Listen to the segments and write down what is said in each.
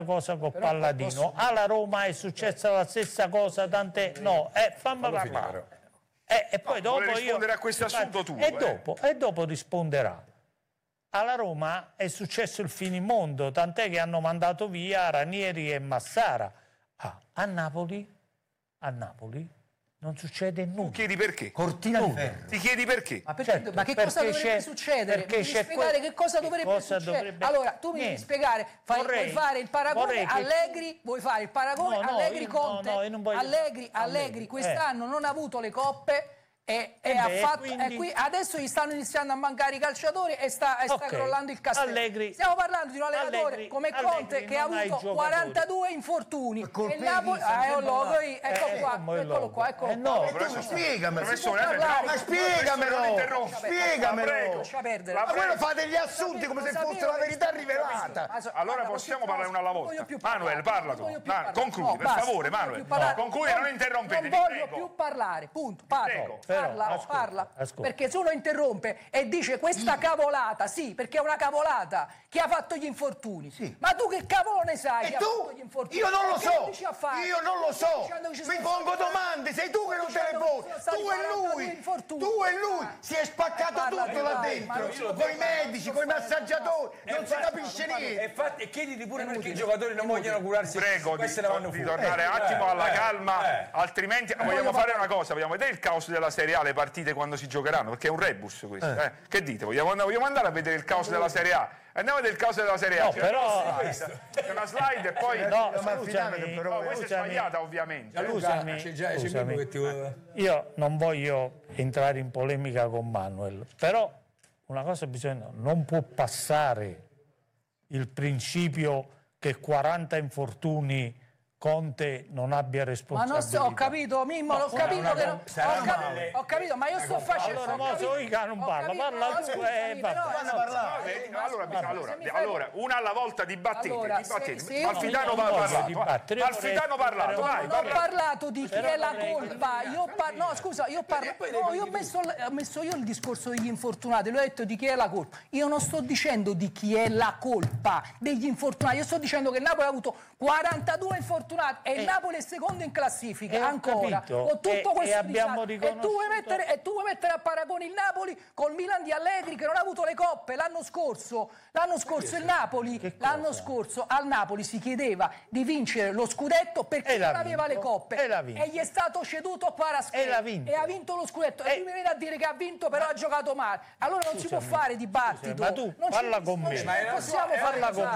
cosa con Palladino. Alla Roma è successa la stessa cosa, tant'è... No, fammi parlare. E poi dopo vuole rispondere a questo assunto tuo. E dopo risponderà. Alla Roma è successo il finimondo, tant'è che hanno mandato via Ranieri e Massara. A Napoli non succede nulla. Tu chiedi perché? Cortina di ferro. Ti chiedi perché? Ma, ma che cosa dovrebbe succedere? Mi devi spiegare che cosa dovrebbe succedere. Allora, tu mi devi spiegare, vuoi fare il paragone Allegri, vuoi fare il paragone Allegri-Conte? Allegri quest'anno non ha avuto le coppe. Adesso gli stanno iniziando a mancare i calciatori e sta crollando il castello. Stiamo parlando di un allenatore come Conte che ha avuto 42 infortuni. E il Napoli, eccolo qua. Spiegamelo. Ma quello fate gli assunti come se fosse la verità rivelata. Allora possiamo parlare una alla volta. Manuel, parla tu. Concludi, per favore, Manuel. Concludi, non interrompete. Non voglio più parlare, punto. Parla, perché se uno interrompe e dice questa cavolata, sì, perché è una cavolata, chi ha fatto gli infortuni, sì. Ma tu che cavolo ne sai? E tu? Io non lo so, mi pongo domande, sei tu che non te le poni, tu e lui, si è spaccato tutto là dentro, con i medici, con i massaggiatori, non si capisce niente. E chiediti pure perché i giocatori non vogliono curarsi. Prego di tornare un attimo alla calma, altrimenti vogliamo fare una cosa, vogliamo vedere il caos della Serie A, le partite quando si giocheranno, perché è un rebus questo. Che dite? Vogliamo andare a vedere il caos della Serie A? Andiamo a vedere il caso della Serie A. No, però c'è una slide e poi questa è sbagliata, ovviamente. Scusami. Io non voglio entrare in polemica con Manuel, però una cosa non può passare il principio che 40 infortuni Conte non abbia responsabilità. Ma non ho capito, Mimmo, ho capito, ma io sto facendo... Allora, una alla volta dibattete. Malfitano va parlato. Malfitano parlato, vai. Non ho parlato di chi è la colpa. Ho messo io il discorso degli infortunati, l'ho detto di chi è la colpa. Io non sto dicendo di chi è la colpa degli infortunati, io sto dicendo che il Napoli ha avuto 42 infortunati. E il Napoli è secondo in classifica ancora con tutto questo e tu vuoi mettere a paragone il Napoli col Milan di Allegri che non ha avuto le coppe l'anno scorso il Napoli al Napoli si chiedeva di vincere lo scudetto perché non aveva le coppe e gli è stato ceduto Kvaratskhelia e ha vinto lo scudetto e lui mi viene a dire che ha vinto però ha giocato male. Allora non si può fare dibattito. Ma tu parla con me, non possiamo farla con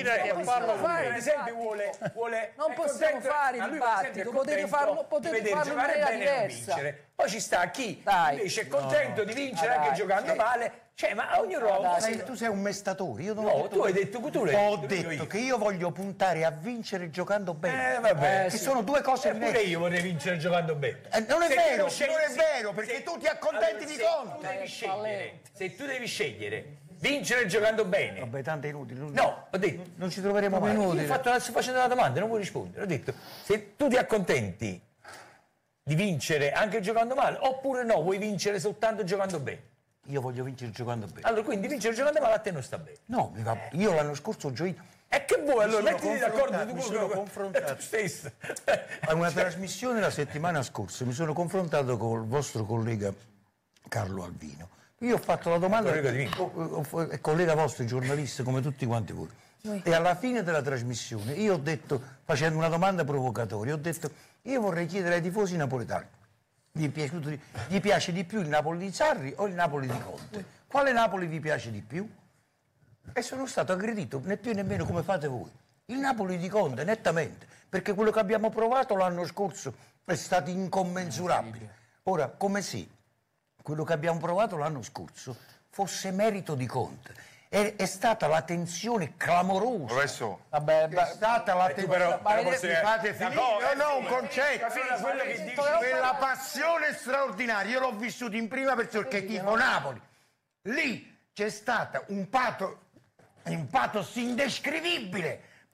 me. Non possiamo fare il dibattito, potete farlo in maniera diversa. Poi ci sta chi invece è contento di vincere anche giocando male. Cioè, ma ognuno... Tu sei un mestatore. Io tu hai detto ho detto che io voglio puntare a vincere giocando bene. Che sono due cose diverse. Pure io vorrei vincere giocando bene. Non è vero, perché tu ti accontenti di Conte. Se tu devi scegliere vincere giocando bene. Vabbè, tanto è inutile. No, ho detto. Non ci troveremo mai. Io sto facendo una domanda, non vuoi rispondere. Ho detto, se tu ti accontenti di vincere anche giocando male, oppure no, vuoi vincere soltanto giocando bene? Io voglio vincere giocando bene. Allora, quindi vincere giocando male a te non sta bene. No, io l'anno scorso ho giocato. E che vuoi allora? Mettiti d'accordo tu. Mi sono confrontato stesso. A una trasmissione la settimana scorsa mi sono confrontato con il vostro collega Carlo Alvino. Io ho fatto la domanda, è collega vostro, giornalista come tutti quanti voi. E alla fine della trasmissione io ho detto, facendo una domanda provocatoria, ho detto, io vorrei chiedere ai tifosi napoletani, gli piace di più il Napoli di Sarri o il Napoli di Conte? Quale Napoli vi piace di più? E sono stato aggredito, né più né meno come fate voi. Il Napoli di Conte, nettamente, perché quello che abbiamo provato l'anno scorso è stato incommensurabile. Ora, come se quello che abbiamo provato l'anno scorso fosse merito di Conte. È stata la tensione clamorosa. Professore. È stata la tensione. Fate finire. No, un concetto. Quella passione straordinaria. Io l'ho vissuto in prima persona perché tifo Napoli. Lì c'è stato un pathos indescrivibile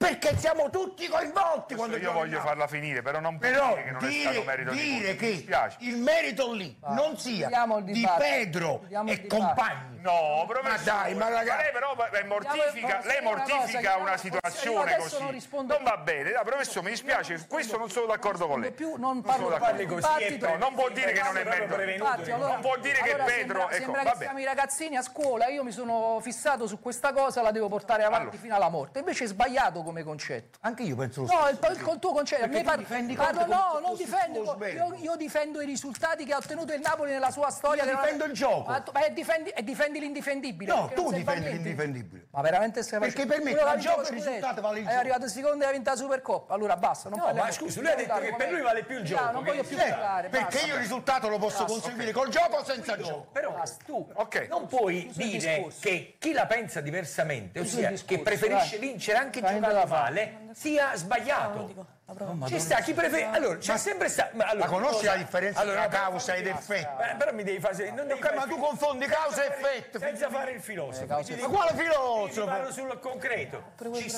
perché siamo tutti coinvolti quando io voglio farla finire, però non può però dire che non è stato merito di dire Conte, mi che dispiace. il merito lì non sia di Pedro e compagni. No, professore, ma dai, ma ragazzi, lei però lei mortifica una situazione così. Non va bene, dai, professore, mi dispiace, questo non sono d'accordo con lei. Non parli così, non può dire che non è merito. Non può dire che Pedro sembra che siamo i ragazzini a scuola, io mi sono fissato su questa cosa, la devo portare avanti fino alla morte. Invece è sbagliato come concetto. Anche io penso lo stesso. No, il tuo concetto. Non difendo. Io difendo i risultati che ha ottenuto il Napoli nella sua storia. Io difendo il gioco. Difendi l'indifendibile. No, tu difendi l'indifendibile. Ma veramente stai perché per me il gioco il risultato vale il gioco. È arrivato secondo e ha vinto la Supercoppa. Allora basta. Ma scusa, lui ha detto che per lui vale più il gioco. Non voglio più parlare. Perché io il risultato lo posso conseguire col gioco o senza gioco. Però tu non puoi dire che chi la pensa diversamente, ossia che preferisce vincere anche giocando male, sia sbagliato. Ci sta chi preferisce. Allora, c'è sempre stato. Ma conosci la differenza tra causa ed effetto? Però mi devi fare. Ma tu confondi causa e effetto. Senza fare il filosofo. Ma quale filosofo? Parlo sul concreto.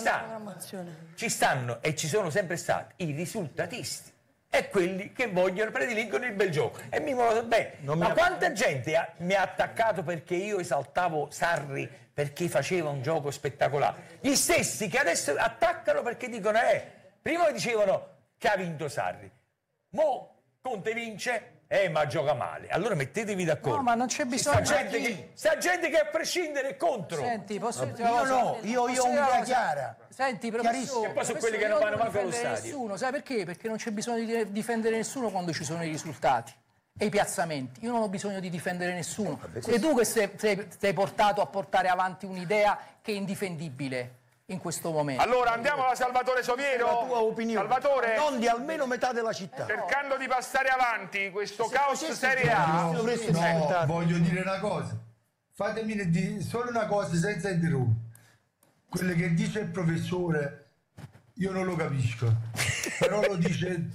Ci stanno e ci sono sempre stati i risultatisti. E quelli che prediligono il bel gioco. E ma quanta gente mi ha attaccato perché io esaltavo Sarri perché faceva un gioco spettacolare? Gli stessi che adesso attaccano perché dicono prima dicevano che ha vinto Sarri, mo Conte vince, ma gioca male. Allora mettetevi d'accordo. No, ma non c'è bisogno. Sta gente che a prescindere è contro. Senti, posso dire io ho un'idea chiara. Senti, professore, e poi sono quelli che non vanno manco allo stadio. Nessuno. Sai perché? Perché non c'è bisogno di difendere nessuno quando ci sono i risultati e i piazzamenti. Io non ho bisogno di difendere nessuno. Sei tu che sei portato a portare avanti un'idea che è indifendibile in questo momento. Allora andiamo da Salvatore Soviero. La tua opinione. Salvatore, non di almeno metà della città. Cercando di passare avanti questo caos Serie A. No, voglio dire una cosa. Fatemi dire solo una cosa senza interrompere. Quello che dice il professore io non lo capisco. Però lo dice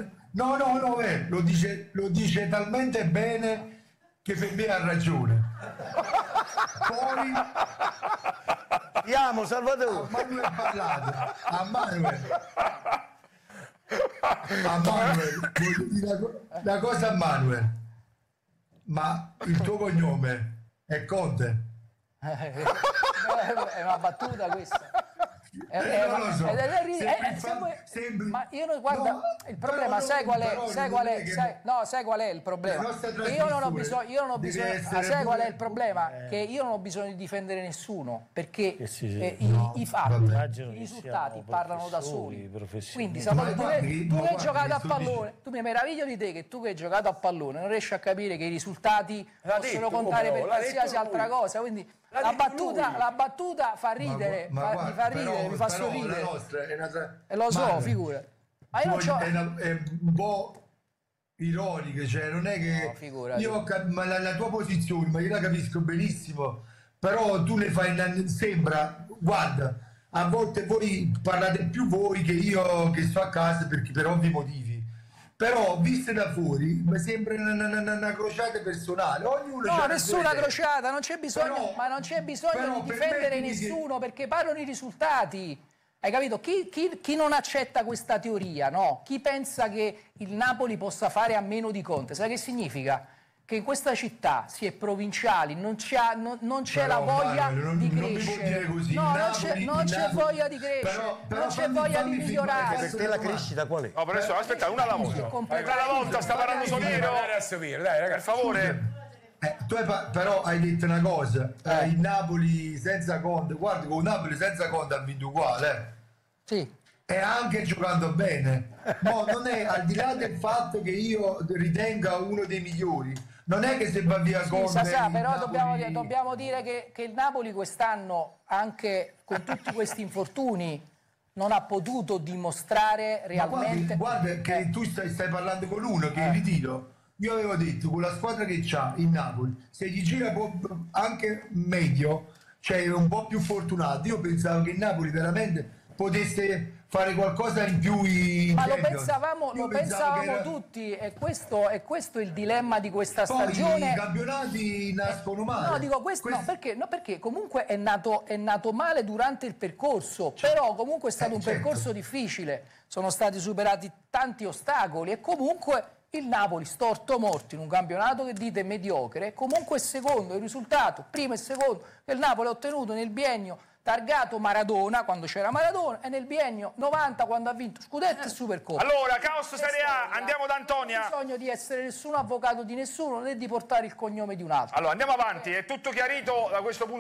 lo dice talmente bene che per me ha ragione. Poi andiamo, Salvatore. Manuel ha parlato. A Manuel voglio dire una cosa a Manuel. Ma il tuo cognome è Conte? È una battuta questa. Non lo so. Ma io non, guarda, no, il problema sai qual è? Sai qual è il problema? Io non ho bisogno, sai qual è il problema? Che io non ho bisogno di difendere nessuno, perché i fatti, i risultati parlano da soli. Quindi tu che hai giocato a pallone, tu mi meraviglio di te che tu che hai giocato a pallone non riesci a capire che i risultati possono contare per qualsiasi altra cosa, quindi la battuta fa ridere, mi fa sorridere. E lo so, figura. Ma io è un po' ironica, cioè non è che ma la tua posizione, ma io la capisco benissimo, però tu ne fai, sembra, guarda, a volte voi parlate più voi che io che sto a casa perché per ovvi motivi. Però viste da fuori mi sembra una crociata personale. Ognuno no, nessuna crociata, non c'è bisogno, ma non c'è bisogno di difendere nessuno perché parlano i risultati. Hai capito? Chi non accetta questa teoria, no? Chi pensa che il Napoli possa fare a meno di Conte, sai che significa? Che in questa città si è provinciali, non c'è la voglia di crescere. Non c'è voglia di crescere, non c'è voglia di migliorare. Per te la crescita qual è? No, adesso aspetta, una alla volta sta parlando Soviero. Dai, per favore. Tu però hai detto una cosa, il Napoli senza Conte, guarda con Napoli senza Conte ha vinto uguale. Sì. E anche giocando bene. No, non è, al di là del fatto che io ritenga uno dei migliori, non è che se va via Conte però dobbiamo dire che il Napoli quest'anno, anche con tutti questi infortuni, non ha potuto dimostrare realmente. Guarda che tu stai parlando con uno che è in ritiro. Io avevo detto con la squadra che c'ha il Napoli, se gli gira anche meglio, cioè un po' più fortunato, io pensavo che il Napoli veramente potesse fare qualcosa in più in Ma Champions. lo pensavamo tutti, e questo è il dilemma di questa stagione. I campionati nascono male. No, dico questo. No, perché comunque è nato male durante il percorso, però comunque è stato un percorso difficile, sono stati superati tanti ostacoli e comunque il Napoli, storto morto in un campionato che dite mediocre, comunque è secondo. Il risultato, primo e secondo, che il Napoli ha ottenuto nel biennio targato Maradona, quando c'era Maradona, e nel biennio 90, quando ha vinto Scudetto e Supercoppa. Allora, caos Serie A, andiamo da Antonia. Non c'è bisogno di essere nessuno avvocato di nessuno, né di portare il cognome di un altro. Allora, andiamo avanti, è tutto chiarito da questo punto